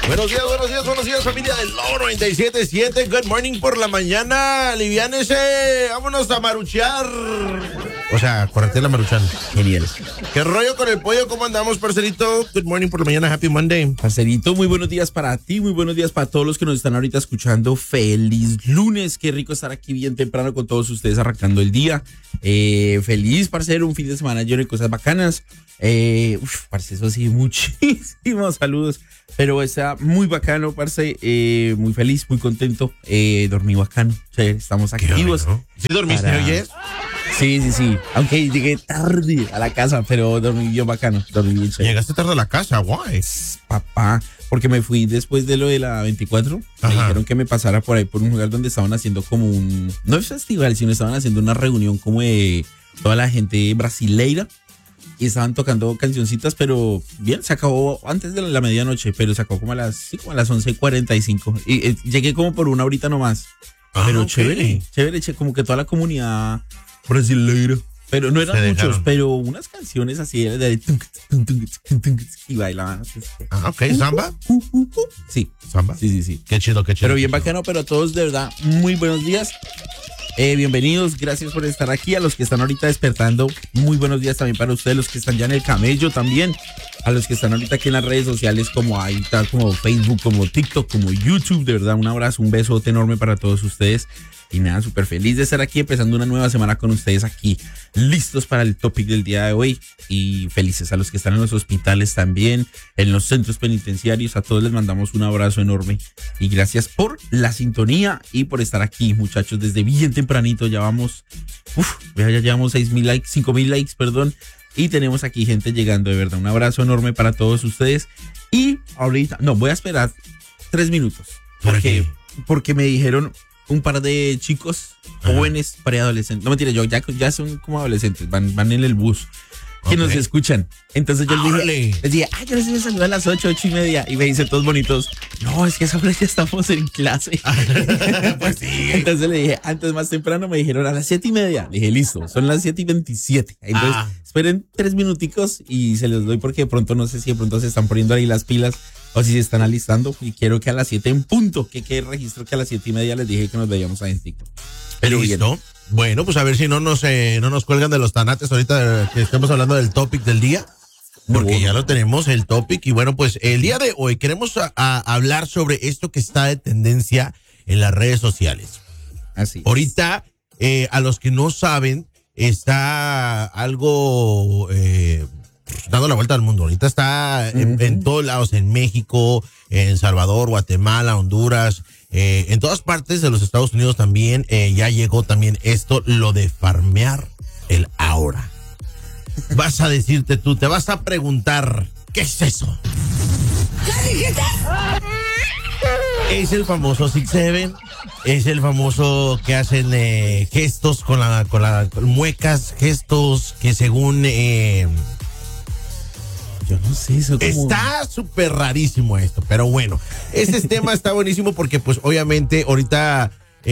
Buenos días, familia del Lobo 97.7. Good morning por la mañana. Aliviánese, vámonos a maruchear. O sea, correte la maruchan. Genial. ¿Qué rollo con el pollo? ¿Cómo andamos, parcerito? Good morning por la mañana, happy Monday. Parcerito, muy buenos días para ti, muy buenos días para todos los que nos están ahorita escuchando. Feliz lunes, qué rico estar aquí bien temprano con todos ustedes arrancando el día. Feliz, parcero, un fin de semana lleno de cosas bacanas. Parce, eso sí, muchísimos saludos. Pero está muy bacano, parce, muy feliz, muy contento. Dormí bacano, estamos activos. ¿No? ¿Sí dormiste, oyes? Sí. Aunque llegué tarde a la casa, pero dormí bien bacano. Dormí bien chévere. Llegaste tarde a la casa, guay. Papá, porque me fui después de lo de la 24. Ajá. Me dijeron que me pasara por ahí por un lugar donde estaban haciendo como no es festival, sino estaban haciendo una reunión como de toda la gente brasileira. Y estaban tocando cancioncitas, pero bien, se acabó antes de la medianoche, pero se acabó como a las 11:45. Y llegué como por una horita nomás. Pero okay. chévere, como que toda la comunidad brasileira. Pero no eran muchos, pero unas canciones así de y bailaban. Ok, ¿samba? Sí. ¿Samba? Sí. Qué chido. Pero bien bacano, pero a todos de verdad, muy buenos días. Bienvenidos, gracias por estar aquí. A los que están ahorita despertando, muy buenos días también para ustedes, los que están ya en el camello también, a los que están ahorita aquí en las redes sociales como ahí tal, como Facebook, como TikTok, como YouTube. De verdad, un abrazo, un besote enorme para todos ustedes. Y nada, súper feliz de estar aquí empezando una nueva semana con ustedes aquí, listos para el topic del día de hoy. Y felices a los que están en los hospitales también, en los centros penitenciarios. A todos les mandamos un abrazo enorme. Y gracias por la sintonía y por estar aquí, muchachos, desde bien tempranito. Ya vamos, ya llevamos 6,000 likes, 5,000 likes, perdón. Y tenemos aquí gente llegando, de verdad. Un abrazo enorme para todos ustedes. Y ahorita, no, voy a esperar 3 minutos. Porque me dijeron un par de chicos jóvenes, preadolescentes. No mentira, ya son como adolescentes, van en el bus. Que nos escuchan. Entonces yo les dije, yo les voy a saludar a las 8:30. Y me dicen todos bonitos, no, es que esa hora ya estamos en clase. Pues sí. Entonces le dije, antes más temprano me dijeron a las 7:30. Le dije, listo, son las 7:27. Entonces esperen 3 minuticos y se los doy porque de pronto no sé si de pronto se están poniendo ahí las pilas o si se están alistando. Y quiero que a las 7 en punto, que quede registro que a las 7:30 les dije que nos veíamos ahí en TikTok. Pero listo. Bien. Bueno, pues a ver si no nos cuelgan de los tanates ahorita que estemos hablando del topic del día, porque ya lo tenemos, el topic. Y bueno, pues el día de hoy queremos hablar sobre esto que está de tendencia en las redes sociales. Así es. Ahorita, a los que no saben, está algo dando la vuelta al mundo. Ahorita está en todos lados, en México, en Salvador, Guatemala, Honduras. En todas partes de los Estados Unidos también ya llegó también esto, lo de farmear el aura. Vas a decirte tú, te vas a preguntar, ¿qué es eso? Es el famoso 6-7, es el famoso que hacen gestos con muecas, gestos que según yo no sé eso. Está súper rarísimo esto, pero bueno, este tema está buenísimo porque pues obviamente ahorita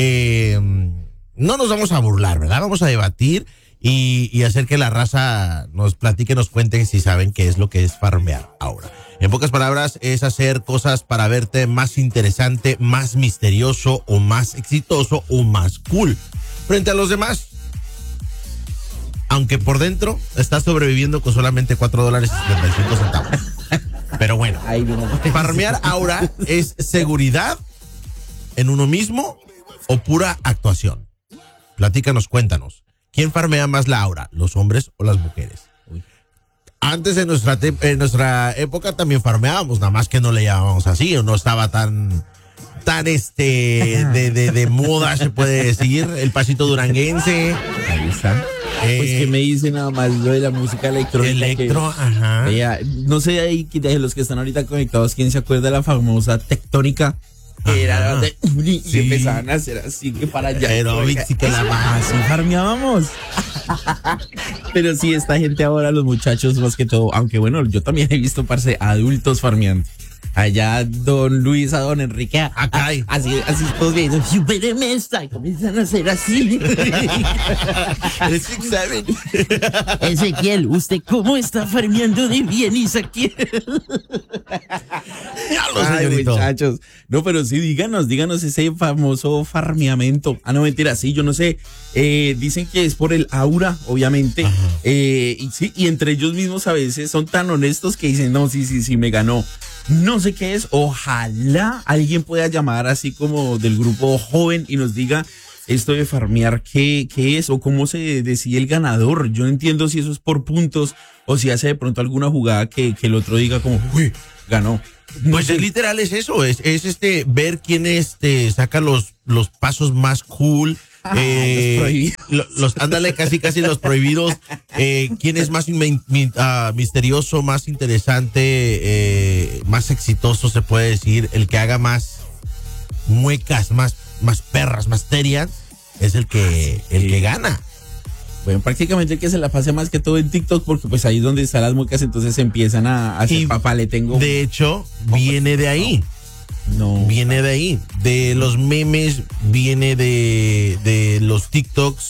no nos vamos a burlar, ¿verdad? Vamos a debatir y hacer que la raza nos platique, nos cuente si saben qué es lo que es farmear ahora. En pocas palabras, es hacer cosas para verte más interesante, más misterioso o más exitoso o más cool frente a los demás. Aunque por dentro está sobreviviendo con solamente $4.75. Pero bueno, farmear aura es seguridad en uno mismo o pura actuación. Platícanos, cuéntanos. ¿Quién farmea más la aura, los hombres o las mujeres? Antes en nuestra época también farmeábamos, nada más que no le llamábamos así, o no estaba tan de moda, se puede decir, el pasito duranguense. Ahí está. Pues que me dice nada más lo de la música electrónica. Ajá. No sé ahí de los que están ahorita conectados, ¿quién se acuerda de la famosa tectónica? Era y empezaban a hacer así que para allá. Aerobics y que la más. Así farmeábamos. Pero sí, esta gente ahora, los muchachos más que todo, aunque bueno, yo también he visto, parce, adultos farmeando. allá don Luis, a don Enrique, Acá hay. así todos viendo, supéreme esta, y comienzan a hacer así. El 6-7. Ezequiel, ¿usted cómo está farmeando de bien, Ezequiel? Ay, señorito. muchachos. No, pero sí, díganos ese famoso farmeamiento. Ah, no, mentira, sí, yo no sé. Dicen que es por el aura, obviamente. Y sí, y entre ellos mismos a veces son tan honestos que dicen, no, sí, me ganó. No sé qué es. Ojalá alguien pueda llamar así como del grupo joven y nos diga esto de farmear, ¿qué es? O cómo se decide el ganador. Yo no entiendo si eso es por puntos o si hace de pronto alguna jugada que el otro diga como, uy, ganó. No Pues sé. es literal, es eso, es ver quién saca los pasos más cool. Los prohibidos. Ándale, casi los prohibidos. Quién es más misterioso, más interesante, más exitoso, se puede decir. El que haga más muecas, más perras, más terias, es el que gana. Bueno, prácticamente el que se la pase más que todo en TikTok, porque pues ahí es donde están las muecas, entonces empiezan a hacer Y papá, le tengo. De hecho, viene de ahí. No. Viene de ahí, de los memes, viene de los TikToks,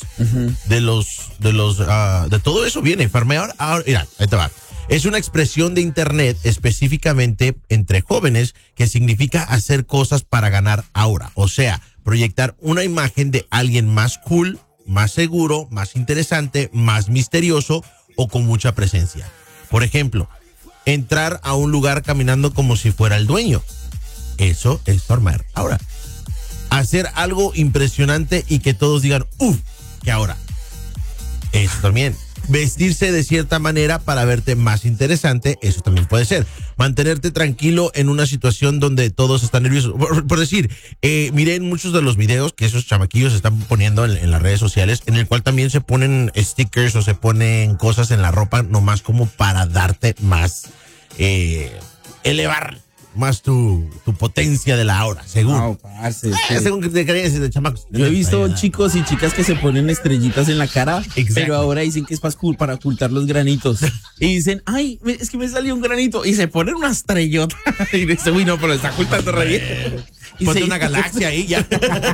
de todo eso viene. Farmear, ahora, mira, ahí te va. Es una expresión de internet específicamente entre jóvenes que significa hacer cosas para ganar aura. O sea, proyectar una imagen de alguien más cool, más seguro, más interesante, más misterioso o con mucha presencia. Por ejemplo, entrar a un lugar caminando como si fuera el dueño. Eso es farmear. Ahora, hacer algo impresionante y que todos digan, ¡uf! Que ahora. Eso también. Vestirse de cierta manera para verte más interesante, eso también puede ser. Mantenerte tranquilo en una situación donde todos están nerviosos. Por decir, miren muchos de los videos que esos chamaquillos están poniendo en las redes sociales, en el cual también se ponen stickers o se ponen cosas en la ropa, nomás como para darte más, elevar más tu potencia de la aura, según. No, parce, Según que te crees de chamacos. yo he visto chicos y chicas que se ponen estrellitas en la cara, Exacto. pero ahora dicen que es para ocultar los granitos. Y dicen, ay, es que me salió un granito. Y se ponen una estrellota. Y dice, uy, no, pero está ocultando re bien. Ponte una galaxia ahí ya.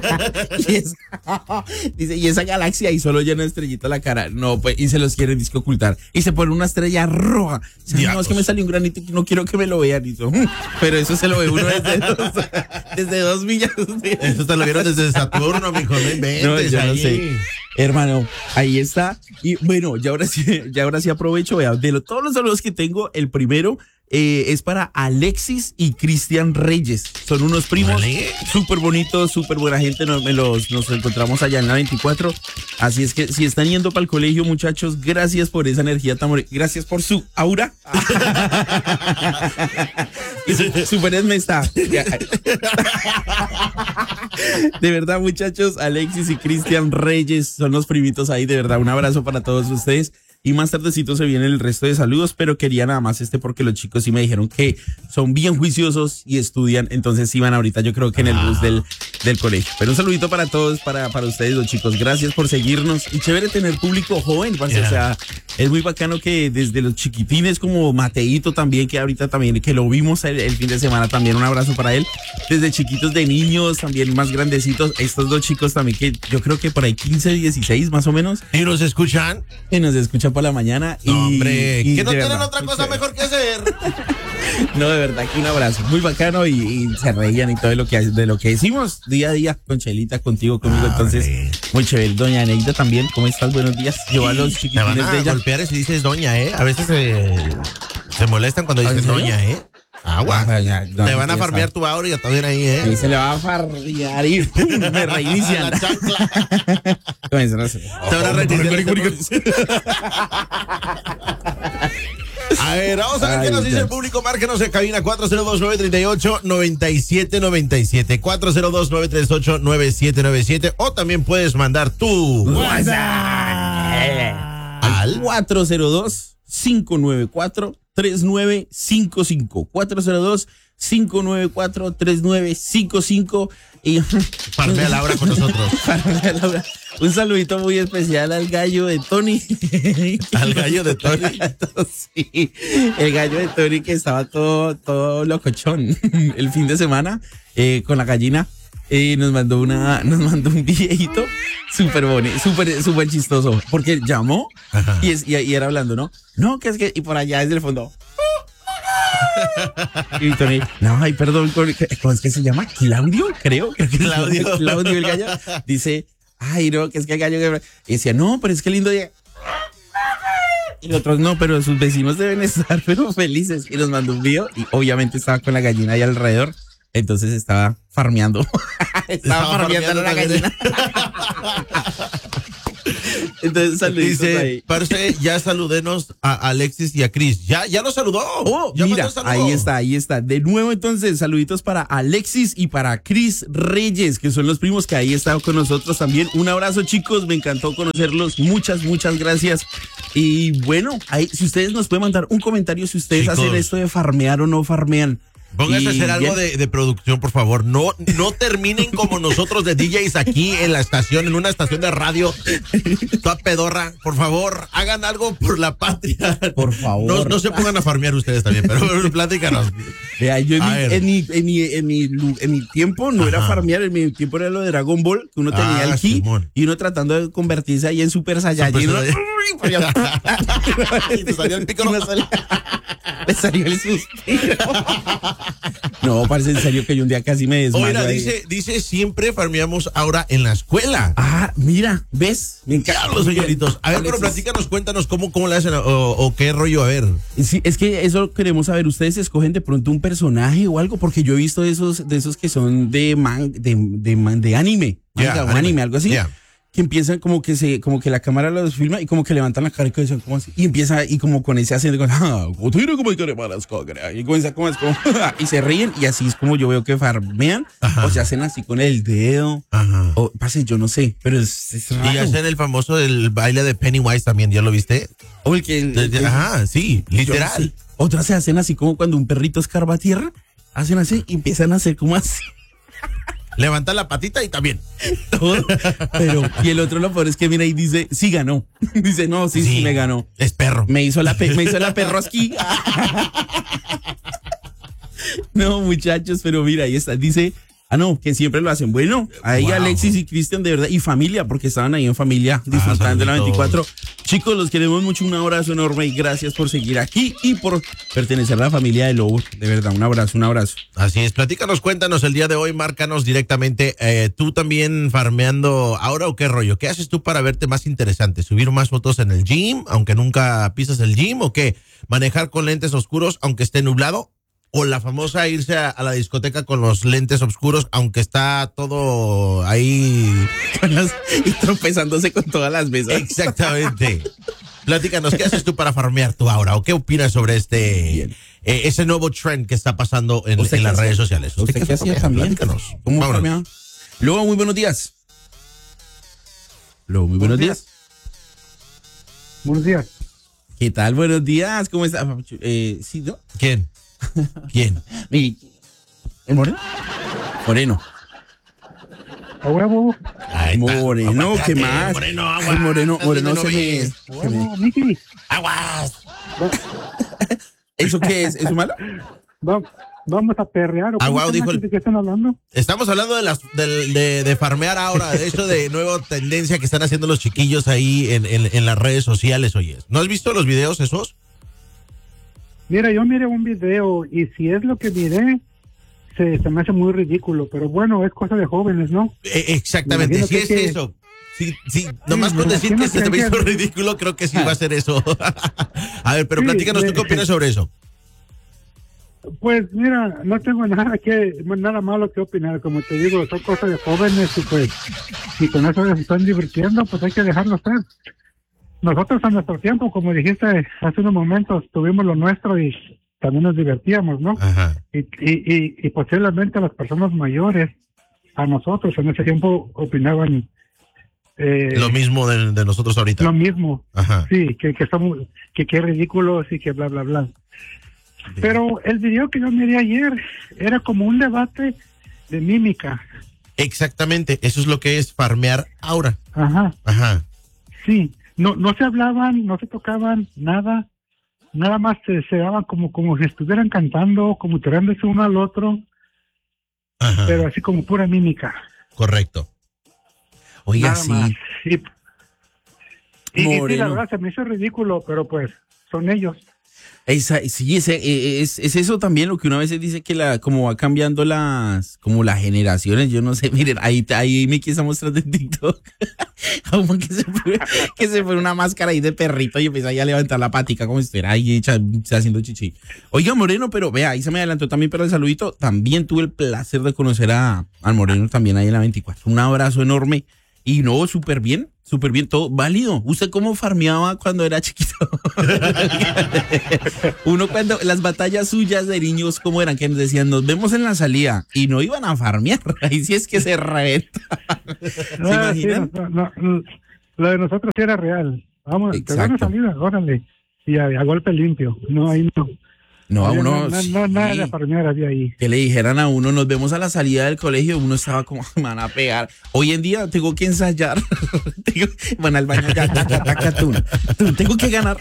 Dice, y esa galaxia y solo llena de estrellita la cara. No, pues, y se los quieren disque ocultar. Y se pone una estrella roja. Dice, no, es que me salió un granito y no quiero que me lo vean. Y yo, pero eso se lo ve uno desde 2 millas. Eso te lo vieron desde Saturno, mijo, no inventes. No, yo no ahí. sé. Hermano, ahí está. Y bueno, ya ahora sí aprovecho. Vea, todos los saludos que tengo, el primero es para Alexis y Cristian Reyes. Son unos primos Vale. súper bonitos, súper buena gente. Nos encontramos allá en la 24. Así es que si están yendo para el colegio, muchachos, gracias por esa energía tan bonita. Gracias por su aura. Y supérenme esta. De verdad, muchachos, Alexis y Cristian Reyes son los primitos ahí. De verdad, un abrazo para todos ustedes. Y más tardecito se viene el resto de saludos, pero quería nada más porque los chicos sí me dijeron que son bien juiciosos y estudian, entonces iban ahorita yo creo que en el bus del colegio. Pero un saludito para todos, para ustedes los chicos, gracias por seguirnos y chévere tener público joven, parce. O sea, es muy bacano que desde los chiquitines como Mateito también, que ahorita también, que lo vimos el fin de semana también, un abrazo para él, desde chiquitos de niños, también más grandecitos, estos dos chicos también que yo creo que por ahí 15, 16 más o menos. ¿Y nos escuchan? Que nos escuchan por la mañana. Hombre, que no de tienen verdad, otra muy cosa chévere. mejor que hacer. No, de verdad que un abrazo muy bacano y se reían y todo de lo que decimos día a día con Chelita, conmigo. Entonces, muy chévere. Doña Neida también, ¿cómo estás? Buenos días. Yo a los Te van chiquitines a de ella. golpear si dices doña, ¿eh? A veces se molestan cuando dices ¿En serio? doña, ¿eh? Agua. Te van a farmear tu aura y ya está bien ahí, ¿eh? Y se le va a farrear y ¡pum! Me reinician. La chancla. Comienzan a hacer- Te van a reiniciar. A ver, vamos a ver Ay, qué nos dice ya. el público. Márquenos en cabina 402-938-9797. 402-938-9797. O también puedes mandar tu WhatsApp al 402-594 402-594-3955. 402-594-3955. Y Farmea Laura con nosotros. Un saludito muy especial al gallo de Tony. Al gallo de Tony. Sí, el gallo de Tony que estaba todo locochón el fin de semana con la gallina. Nos mandó un videito súper bonito, súper chistoso, porque llamó y era hablando, ¿no? No, que es que, y por allá desde el fondo. Y Tony, no, ay, perdón, ¿cómo es que se llama? ¿Claudio? Creo que Claudio. Claudio el gallo. Dice, ay, no, que es que el gallo. Y decía, no, pero es que lindo día. Y los otros, no, pero sus vecinos deben estar pero felices. Y nos mandó un video y obviamente estaba con la gallina ahí alrededor. Entonces estaba farmeando. estaba farmeando la gallina. Entonces saluditos Dice, ahí. parce, ya saludenos a Alexis y a Chris. Ya lo saludó. Oh, Ya mira, mandó saludo. ahí está. De nuevo entonces, saluditos para Alexis y para Chris Reyes, que son los primos que ahí están con nosotros también. Un abrazo, chicos, me encantó conocerlos. Muchas gracias. Y bueno, ahí, si ustedes nos pueden mandar un comentario si ustedes Chicos, hacen esto de farmear o no farmean. Pónganse a Y hacer algo bien. de producción, por favor. No terminen como nosotros de DJs aquí en la estación, en una estación de radio. Toda pedorra. Por favor, hagan algo por la patria. Por favor. No se pongan a farmear ustedes también, pero platícanos. Vea, yo A ver. en mi tiempo no era Ajá. farmear, en mi tiempo era lo de Dragon Ball, que uno tenía el ki Simón. y uno tratando de convertirse ahí en Super Saiyajin. Super ¿no? Y te salió el pico. Me salió el suspiro. No, parece en serio que yo un día casi me desmayo. Oiga, ahí. dice siempre farmeamos ahora en la escuela. Ah, mira, ¿ves? Me encanta. Diablos, señoritos. A ver, pero Alexis. platícanos, cuéntanos cómo le hacen o qué rollo, a ver. Sí, es que eso queremos saber. ¿Ustedes escogen de pronto un personaje o algo? Porque yo he visto de esos que son de anime, manga o anime, algo así. Ya. Que empiezan como que la cámara los filma y como que levantan la cara y dicen, ¿cómo así? Y empieza y como con ese acento, y comienza como y se ríen y así es como yo veo que farmean. Ajá. O se hacen así con el dedo. Ajá. O pase, yo no sé, pero es raro. Y hacen el famoso del baile de Pennywise también, ¿ya lo viste? O el que Ajá, sí, yo no literal. sé. Otras se hacen así como cuando un perrito escarba tierra, hacen así y empiezan a hacer como así. Levantan la patita y también. Todo. Pero, y el otro lo peor es que mira y dice, sí ganó. Dice, no, sí me ganó. Es perro. Me hizo la perrosqui. No, muchachos, pero mira, ahí está. Dice, no, que siempre lo hacen. Bueno, ahí Wow. Alexis y Cristian, de verdad, y familia, porque estaban ahí en familia disfrutando de la saluditos. 24. Chicos, los queremos mucho, un abrazo enorme y gracias por seguir aquí y por pertenecer a la familia de Lobo. De verdad, un abrazo. Así es, platícanos, cuéntanos el día de hoy, márcanos directamente. ¿Tú también farmeando ahora o qué rollo? ¿Qué haces tú para verte más interesante? ¿Subir más fotos en el gym, aunque nunca pisas el gym? ¿O qué? ¿Manejar con lentes oscuros, aunque esté nublado? ¿O la famosa irse a la discoteca con los lentes oscuros, aunque está todo ahí? Y tropezándose con todas las mesas. Exactamente. Platícanos, ¿qué haces tú para farmear tú ahora? ¿O qué opinas sobre ese nuevo trend que está pasando en ¿Usted qué las hacía? redes sociales? ¿Usted qué hacía también? Platícanos. ¿Cómo Vámonos. farmeaba? Luego, muy buenos días. Luego, muy buenos días. Buenos días. ¿Qué tal? Buenos días. ¿Cómo está? Sí, ¿no? ¿Quién? ¿El Moreno? Moreno. A huevo. Ahí está. Moreno, ¿qué Espérate, más? Moreno, Ay, aguas. Moreno No se me... ves. A huevo, Miki. ¡Aguas! ¿Eso qué es? ¿Eso malo? Vamos a perrear. ¿O cómo Guau, se llama? dijo ¿De qué están hablando? Estamos hablando de farmear ahora, de eso de nueva tendencia que están haciendo los chiquillos ahí en las redes sociales, oye. ¿No has visto los videos esos? Mira, yo miré un video y si es lo que miré, se me hace muy ridículo. Pero bueno, es cosa de jóvenes, ¿no? Exactamente, Me sí imagino es que- eso. Sí, nomás Sí, con me decir que imagino se te me que- hizo ridículo, creo que sí va a ser eso. A ver, pero Sí, platícanos, ¿tú qué opinas sobre eso? Pues mira, no tengo nada malo que opinar. Como te digo, son cosas de jóvenes y pues, si con eso se están divirtiendo, pues hay que dejarlo ser. Nosotros a nuestro tiempo, como dijiste hace unos momentos, tuvimos lo nuestro y también nos divertíamos, ¿no? Ajá. Y posiblemente las personas mayores, a nosotros en ese tiempo opinaban Lo mismo de nosotros ahorita. Lo mismo. Ajá. Sí, que somos, que ridículos y que bla, bla, bla. Pero el video que yo miré ayer era como un debate de mímica. Exactamente, eso es lo que es farmear aura. Ajá. Ajá. Sí, no se hablaban, no se tocaban, nada más se daban como si estuvieran cantando, como tirándose uno al otro. Ajá. Pero así como pura mímica. Correcto. Oiga, Nada sí. más. Y sí, Moreno. la verdad se me hizo ridículo, pero pues son ellos. Sí, es eso también lo que una vez dice que como va cambiando las generaciones, yo no sé, miren, ahí me quiso mostrar de TikTok a uno que se fue una máscara ahí de perrito y empezó ahí a levantar la patica como si estuviera ahí haciendo chichi. Oiga, Moreno, pero vea, ahí se me adelantó también para el saludito, también tuve el placer de conocer al Moreno también ahí en la 24, un abrazo enorme y no, súper bien, todo válido. ¿Usted cómo farmeaba cuando era chiquito? Uno cuando, las batallas suyas de niños, ¿cómo eran? Que nos decían, nos vemos en la salida, y no iban a farmear, ahí sí es que se reventa. ¿Se imaginan? Sí, no, lo de nosotros sí era real. Vamos, te dan una Exacto. salida, órale, y a golpe limpio. No, ahí no. No, a Había uno, nada sí, de farmear había ahí. que le dijeran a uno, nos vemos a la salida del colegio, uno estaba como, me van a pegar. Hoy en día tengo que ensayar. Van al baño, tengo que ganar.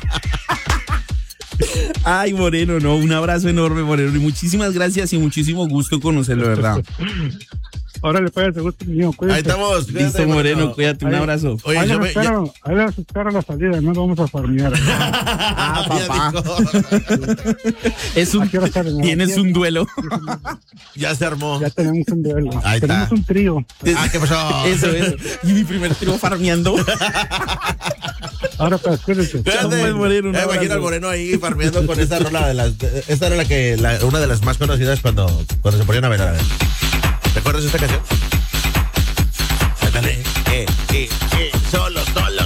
Ay, Moreno, no, un abrazo enorme, Moreno, y muchísimas gracias y muchísimo gusto conocerlo, ¿verdad? Órale, pues, te gusta el mío, cuídate. Ahí estamos. Cuídate, Listo, Moreno, cuídate, un Ahí- abrazo. Oye, Ahí yo les espero la salida, no vamos a farmear. Ah, papá. Ya, ¿A qué hora salen? Tienes un duelo. ya se armó. Ya tenemos un duelo. Ahí Tenemos está. un trío. Ah, ¿qué pasó? Eso. Y mi primer trío farmeando. Ahora, pues, cuídense. Espérate, Chao, Moreno, un imagino abrazo. al Moreno ahí farmeando con esta rola esta era una de las más conocidas cuando se ponían a bailar. A ver. ¿Te acuerdas de esta canción? Ándale. Solo.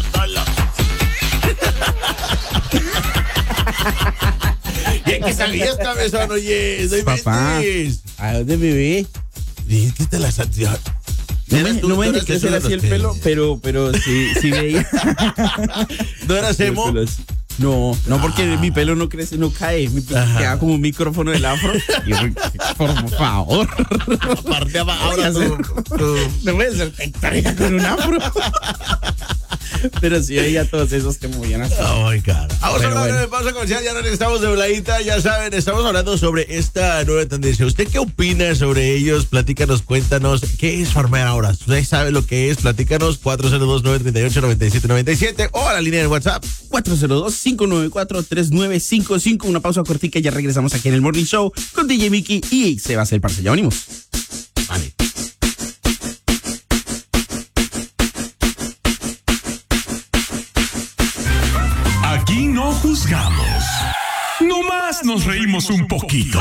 Bien que sabías, cabezón, oye. Soy Papá. Mentis. ¿A dónde me ve? Y es que te las... No me dejé crecer así el pelo, pero sí veía. ¿No eras emo? No, porque mi pelo no crece, no cae. Mi pelo Ajá. queda como un micrófono del afro. Y yo, por favor. Aparte, ahora tú. No puede ser tectónica con un afro. Pero sí veía todos esos que movían así. Ay, cara. Vamos a Pero hablar bueno. de pausa comercial, ya regresamos de voladita, ya saben, estamos hablando sobre esta nueva tendencia. ¿Usted qué opina sobre ellos? Platícanos, cuéntanos, ¿qué es farmear ahora? ¿Usted sabe lo que es? Platícanos, 402-938-9797 o a la línea de WhatsApp. 402-594-3955. Una pausa cortica y ya regresamos aquí en el Morning Show con DJ Mickey y Sebas el Parce. Ya venimos. Vale. Aquí no juzgamos. Nomás nos reímos un poquito.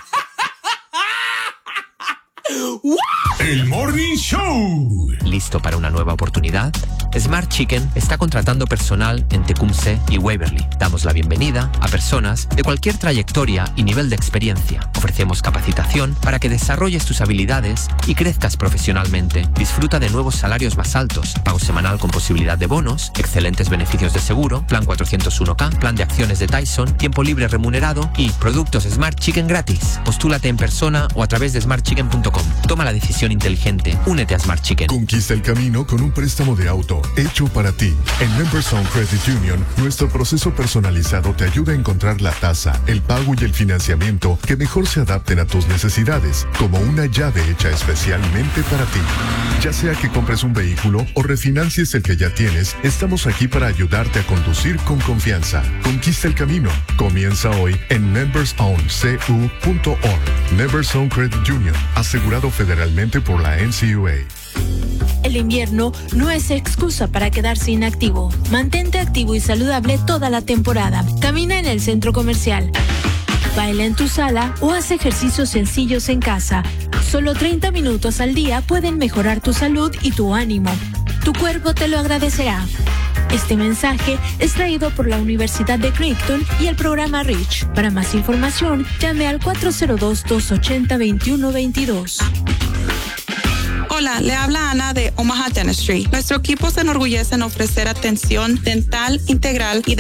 El Morning Show. ¿Listo para una nueva oportunidad? Smart Chicken está contratando personal en Tecumseh y Waverly. Damos la bienvenida a personas de cualquier trayectoria y nivel de experiencia. Ofrecemos capacitación para que desarrolles tus habilidades y crezcas profesionalmente. Disfruta de nuevos salarios más altos, pago semanal con posibilidad de bonos, excelentes beneficios de seguro, plan 401k, plan de acciones de Tyson, tiempo libre remunerado y productos Smart Chicken gratis. Postúlate en persona o a través de smartchicken.com. Toma la decisión inteligente. Únete a Smart Chicken. Conquista el camino con un préstamo de auto hecho para ti. En Membersound Credit Union, nuestro proceso personalizado te ayuda a encontrar la tasa, el pago y el financiamiento que mejor se adapten a tus necesidades, como una llave hecha especialmente para ti. Ya sea que compres un vehículo o refinancies el que ya tienes, estamos aquí para ayudarte a conducir con confianza. Conquista el camino. Comienza hoy en membersowncu.org. Membersound Credit Union, asegurado federalmente por la NCUA. El invierno no es excusa para quedarse inactivo. Mantente activo y saludable toda la temporada. Camina en el centro comercial. Baila en tu sala o haz ejercicios sencillos en casa. Solo 30 minutos al día pueden mejorar tu salud y tu ánimo. Tu cuerpo te lo agradecerá. Este mensaje es traído por la Universidad de Creighton y el programa REACH. Para más información, llame al 402-280-2122. Hola, le habla Ana de Omaha Dentistry. Nuestro equipo se enorgullece en ofrecer atención dental integral y de